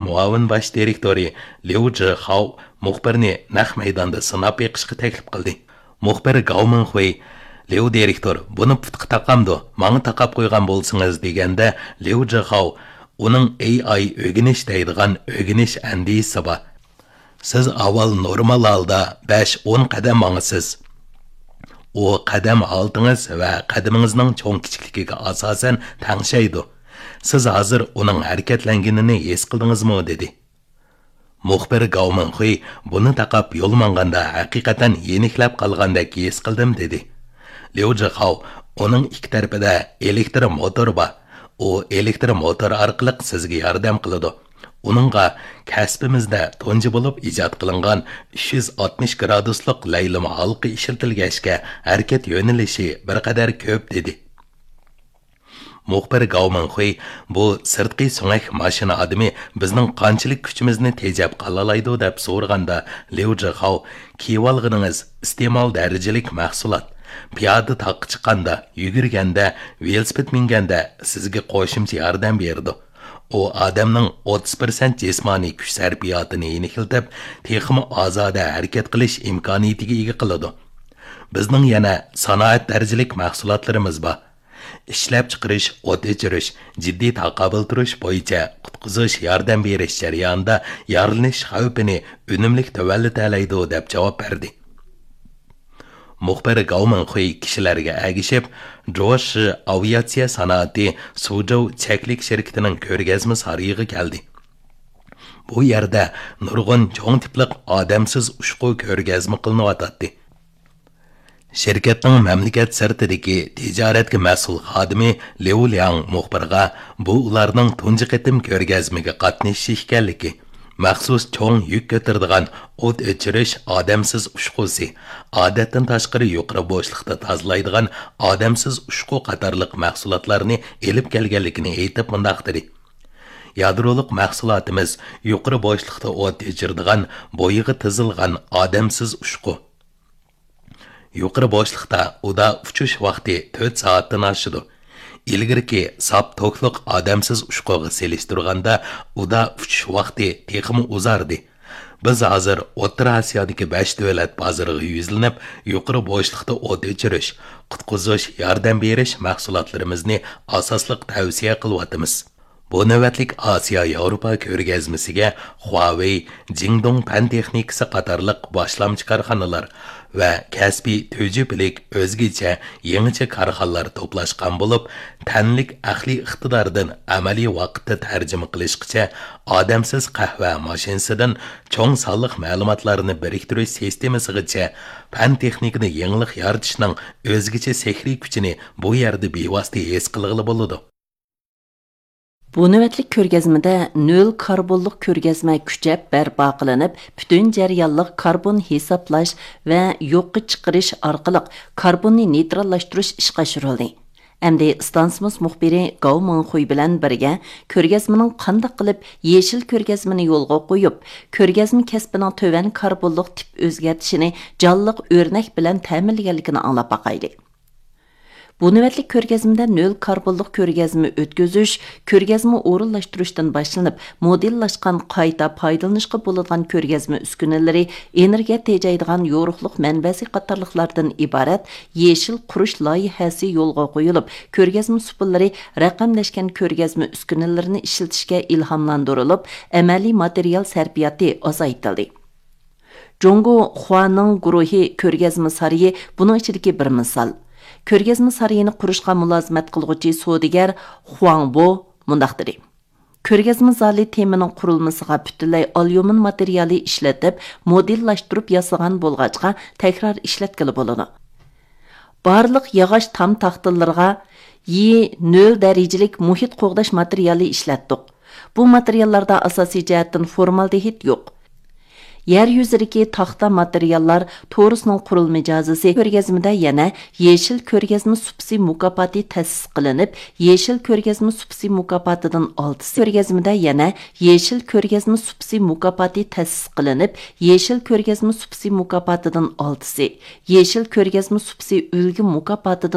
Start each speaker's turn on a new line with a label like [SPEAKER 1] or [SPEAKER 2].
[SPEAKER 1] muavin bosh direktori Liu Zhihao muxbirni naq maydonda sinab beqishga taklif qildi. Muxbir Gao Minghui Liu direktor buni putqa taqamdi, manga taqab qo'ygan bo'lsangiz deganda Liu Zhihao uning AI o'rganish deydigan o'rganish andisi bor. Siz avval normal holda 5-10 qadam mangsiz. O qadam oldingiz va qadamingizning cho'ng kichikligiga asosan tangshaydi. Siz hozir uning harakatlanganini his qildingizmi dedi. Muxbir Gao Minghui buni taqab yo'l manganda haqiqatan yeniklab qolgandek his qildim dedi. Liu Zhihao uning ikki tarafida elektr motor bor. O elektr motor orqali sizga yordam qiladi. Uningga kasbimizda tunji bo'lib ijod qilingan 360 graduslik laylama halqi ishlatilgachga harakat yo'nalishi bir qadar ko'p dedi. Muxbir Gao Minghui bu sirtqi so'ngak mashina odami bizning qanchalik kuchimizni tejab qalalaydi deb so'raganda Liu Zhihao kiyolg'iningiz iste'mol darajalik mahsulot piyoda taqqa chiqqanda, yugurganda, velosiped minganda sizga qo'shimcha yordam berdi. O odamning 30% jismoniy kuch sarfiyotini aniqlab, texmi ozoda harakat qilish imkoniyatiga ega qiladi. Bizning yana sanoat darajalik mahsulotlarimiz bor. Ishlab chiqarish, o't o'chirish, jiddiy taqobil turish bo'yicha qutqizish yordam berish jarayonida yorilish xavfini unumli tavallatalaydi deb javob berdi. Muxbir Gao Minghui kishilarga agishib, Zhuoshi aviatsiya sanoati Suzhou cheklik shirkatining ko'rgazma sariyiga keldi. Bu yerda nurg'un cho'ng tipliq odamsiz ushqu ko'rgazma qilinayotdi. Şirketning mamlakat sirtidagi tijoratga mas'ul xodimi Liu Liang muxbirga bu ularning tunji qitim ko'rgazmaga qatnashish ekanligi, maxsus cho'ng yuk ko'taradigan o't o'chirish odamsiz ushqusi, odatdan tashqari yuqori bo'shliqda tozalaydigan odamsiz ushqu qatorliq mahsulotlarni elib kelganligini aytib mundaq dedi. Yadroliq mahsulotimiz yuqori bo'shliqda o't o'chiradigan, bo'yig'i tizilgan odamsiz ushqu. Yuqori boshliqda uda uchish vaqti 4 soatdan oshadi. Ilgirki sap to'qliq odamsiz ushquga selishtirganda uda uchish vaqti texmi uzardi. Biz hozir O'rta Osiyodagi 5 davlat bozoriga yuzlanib, yuqori boshliqda o't o'chirish, qutqizish, yordam berish mahsulotlarimizni asosliq tavsiya qilyapmiz. Bu navbatlik Osiyo Yevropa ko'rgazmasiga Huawei, Jingdong pan texnikasi qatorliq boshlamchi korxonalar va kasbiy tujublik o'zgacha yangicha korxonalar to'plashgan bo'lib, tanlik aqliy iqtidordan amaliy vaqtda tarjima qilishgacha odamsiz qahva mashinasidan cho'ng sonliq ma'lumotlarni biriktirish sistemasigacha pan texnikani yangilik yaratishning o'zgacha sehriy kuchini bu yerda bevosita his qilg'ili bo'ladi.
[SPEAKER 2] Bu navbatlik ko'rgazmada nol karbonlik ko'rgazma kuchab barpo qilinib, butun jarayonlik karbon hisoblash va yo'qqa chiqarish orqali karbonni neytrallashtirish ishga oshirildi. Endi stansimiz muxbiri Gao Minghui bilan birga ko'rgazmaning qanday qilib yeshil ko'rgazmani yo'lga qo'yib, ko'rgazma kasbining to'van karbonlik tip o'zgartishini jonliq o'rnak bilan ta'minlaganligini anglab boqaylik. Bu navbatlik ko'rgazmada nol karbonlik ko'rgazma o'tkazish, ko'rgazma o'rinlashtirishdan boshlanib, modellashgan qayta foydalanishga bo'ladigan ko'rgazma uskunalari, energiya tejaydigan yo'riqliq manbasi qatorliqlardan iborat yeshil qurish loyihasi yo'lga qo'yilib, ko'rgazma supillari raqamlashgan ko'rgazma uskunalarini ishlatishga ilhomlantirilib, amaliy material sarfiyoti ozaytirildi. Jongo Huaning guruhi ko'rgazma sariyi buning ichidagi bir misol. Ko'rgazma sarayini qurishga mulozimat qilguvchi savdogar Huang Bo mundaq dedi. Ko'rgazma zali temining qurilmasiga butunlay alyumin materiali ishlatib, modellashtirib yasagan bo'lg'achqa takrar ishlatgili bo'ladi. Barliq yog'och tam taxtalarga Y0 darajalik muhit qo'g'dash materiali ishlatdik. Bu materiallarda asosiy jihatdan formaldehid yo'q. Yer yuzidagi taxta materiallar to'g'risining qurilma jazisi ko'rgazmada yana yeshil ko'rgazma supsi mukofoti ta'sis qilinib, yeshil ko'rgazma supsi mukofotidan 6 ko'rgazmada yana yeshil ko'rgazma supsi mukofoti ta'sis qilinib, yeshil ko'rgazma supsi mukofotidan 6 yeshil ko'rgazma supsi ulgi mukofotidan